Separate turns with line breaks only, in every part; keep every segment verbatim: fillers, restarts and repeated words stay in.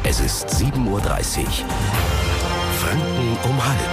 Es ist sieben Uhr dreißig. Franken um halb.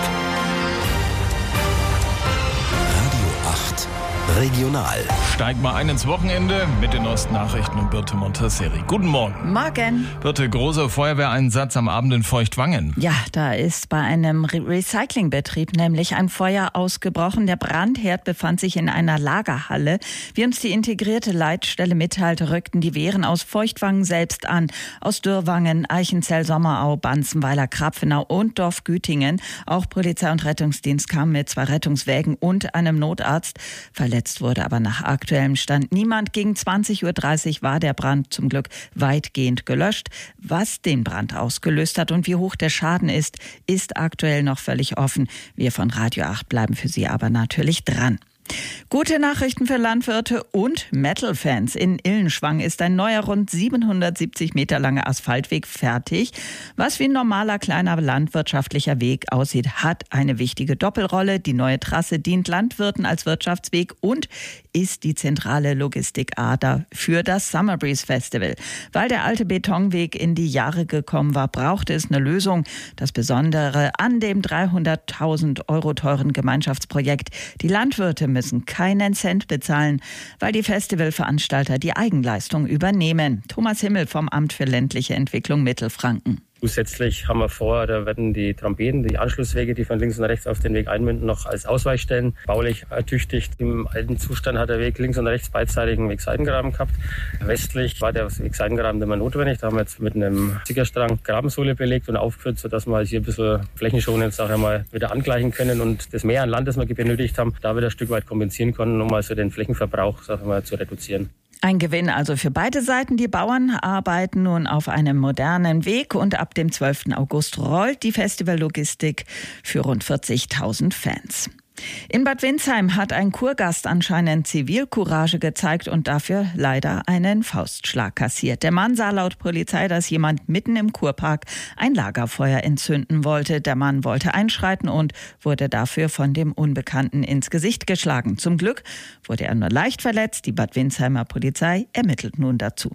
Radio acht Regional.
Steig mal ein ins Wochenende mit den neuesten Nachrichten und Birte Montasseri. Guten Morgen.
Morgen.
Birte, großer Feuerwehreinsatz am Abend in Feuchtwangen.
Ja, da ist bei einem Re- Recyclingbetrieb nämlich ein Feuer ausgebrochen. Der Brandherd befand sich in einer Lagerhalle. Wie uns die integrierte Leitstelle mitteilte, rückten die Wehren aus Feuchtwangen selbst an. Aus Dürrwangen, Eichenzell, Sommerau, Banzenweiler, Krapfenau und Dorf-Gütingen. Auch Polizei und Rettungsdienst kamen mit zwei Rettungswägen und einem Notarzt. Verletzt wurde aber nach aktuellem Stand niemand. Gegen zwanzig Uhr dreißig war der Brand zum Glück weitgehend gelöscht. Was den Brand ausgelöst hat und wie hoch der Schaden ist, ist aktuell noch völlig offen. Wir von Radio acht bleiben für Sie aber natürlich dran. Gute Nachrichten für Landwirte und Metal-Fans. In Illenschwang ist ein neuer, rund siebenhundertsiebzig Meter langer Asphaltweg fertig. Was wie ein normaler kleiner landwirtschaftlicher Weg aussieht, hat eine wichtige Doppelrolle. Die neue Trasse dient Landwirten als Wirtschaftsweg und ist die zentrale Logistikader für das Summer Breeze Festival. Weil der alte Betonweg in die Jahre gekommen war, brauchte es eine Lösung. Das Besondere an dem dreihunderttausend Euro teuren Gemeinschaftsprojekt: Die Landwirte müssen keinen Cent bezahlen, weil die Festivalveranstalter die Eigenleistung übernehmen. Thomas Himmel vom Amt für ländliche Entwicklung Mittelfranken.
Zusätzlich haben wir vor, da werden die Trompeten, die Anschlusswege, die von links und rechts auf den Weg einmünden, noch als Ausweichstellen baulich ertüchtigt. Im alten Zustand hat der Weg links und rechts beidseitig einen Wegseitengraben gehabt. Westlich war der Wegseitengraben immer notwendig. Da haben wir jetzt mit einem Zickerstrang Grabensohle belegt und aufgeführt, sodass wir hier ein bisschen flächenschonend sag ich mal, wieder angleichen können und das Mehr an Land, das wir benötigt haben, da wieder ein Stück weit kompensieren können, um also den Flächenverbrauch sag ich mal, zu reduzieren.
Ein Gewinn also für beide Seiten. Die Bauern arbeiten nun auf einem modernen Weg und ab dem zwölften August rollt die Festivallogistik für rund vierzigtausend Fans. In Bad Windsheim hat ein Kurgast anscheinend Zivilcourage gezeigt und dafür leider einen Faustschlag kassiert. Der Mann sah laut Polizei, dass jemand mitten im Kurpark ein Lagerfeuer entzünden wollte. Der Mann wollte einschreiten und wurde dafür von dem Unbekannten ins Gesicht geschlagen. Zum Glück wurde er nur leicht verletzt. Die Bad Windsheimer Polizei ermittelt nun dazu.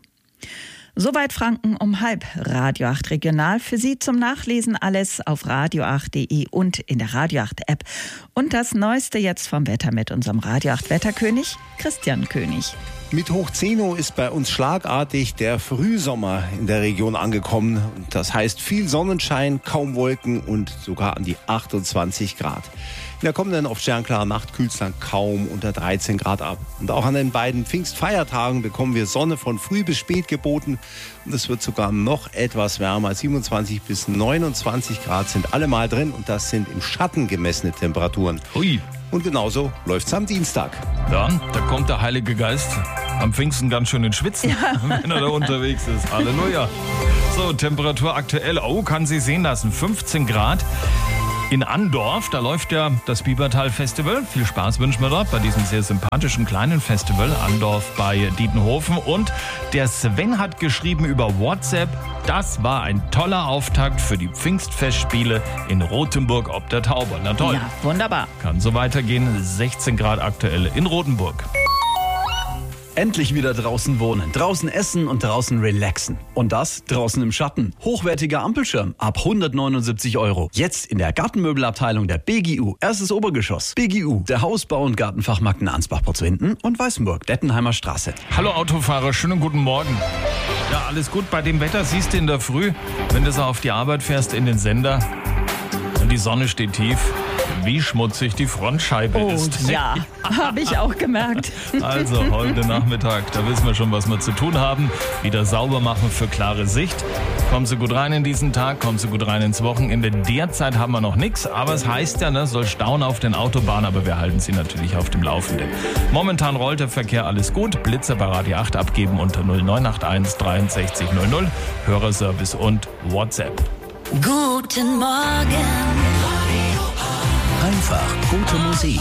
Soweit Franken um halb. Radio acht Regional. Für Sie zum Nachlesen alles auf radio acht punkt de und in der Radio acht App. Und das Neueste jetzt vom Wetter mit unserem Radio acht Wetterkönig Christian König.
Mit hoch zehn Uhr ist bei uns schlagartig der Frühsommer in der Region angekommen. Das heißt viel Sonnenschein, kaum Wolken und sogar an die achtundzwanzig Grad. In der kommenden oft sternklaren Nacht kühlt es dann kaum unter dreizehn Grad ab. Und auch an den beiden Pfingstfeiertagen bekommen wir Sonne von früh bis spät geboten. Und es wird sogar noch etwas wärmer. siebenundzwanzig bis neunundzwanzig Grad sind allemal drin und das sind im Schatten gemessene Temperaturen.
Hui.
Und genauso läuft's am Dienstag.
Ja, da kommt der Heilige Geist am Pfingsten ganz schön ins Schwitzen, ja. Wenn er da unterwegs ist. Halleluja. So, Temperatur aktuell. Oh, kann sie sehen lassen. fünfzehn Grad. In Andorf, da läuft ja das Biebertal-Festival. Viel Spaß wünschen wir dort bei diesem sehr sympathischen kleinen Festival. Andorf bei Dietenhofen. Und der Sven hat geschrieben über WhatsApp, das war ein toller Auftakt für die Pfingstfestspiele in Rothenburg ob der Tauber. Na toll.
Ja, wunderbar.
Kann so weitergehen. sechzehn Grad aktuell in Rothenburg.
Endlich wieder draußen wohnen, draußen essen und draußen relaxen. Und das draußen im Schatten. Hochwertiger Ampelschirm ab hundertneunundsiebzig Euro. Jetzt in der Gartenmöbelabteilung der B G U. Erstes Obergeschoss. B G U, der Hausbau- und Gartenfachmarkt in Ansbach-Potzwinden und Weißenburg, Dettenheimer Straße.
Hallo Autofahrer, schönen guten Morgen. Ja, alles gut bei dem Wetter, siehst du in der Früh, wenn du so auf die Arbeit fährst in den Sender und die Sonne steht tief. Wie schmutzig die Frontscheibe
oh,
ist.
Ja, habe ich auch gemerkt.
Also heute Nachmittag, da wissen wir schon, was wir zu tun haben. Wieder sauber machen für klare Sicht. Kommen Sie gut rein in diesen Tag, kommen Sie gut rein ins Wochenende. Derzeit haben wir noch nichts, aber es heißt ja, ne, soll Stauen auf den Autobahnen, aber wir halten Sie natürlich auf dem Laufenden. Momentan rollt der Verkehr alles gut. Blitzer bei Radio acht abgeben unter null neun acht eins dreiundsechzig null null. Hörerservice und WhatsApp.
Guten Morgen.
Einfach gute Musik.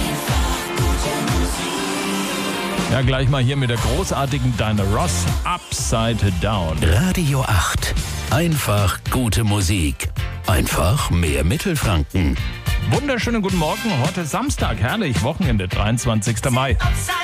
Ja, gleich mal hier mit der großartigen Diana Ross, Upside Down.
Radio acht. Einfach gute Musik. Einfach mehr Mittelfranken.
Wunderschönen guten Morgen. Heute Samstag, herrlich, Wochenende, dreiundzwanzigster Mai.